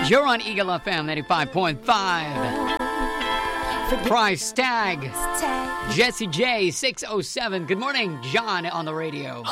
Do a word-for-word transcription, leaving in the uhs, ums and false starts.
You're on Eagle F M ninety-five point five. Price tag. Jesse J, six oh seven. Good morning, John on the radio.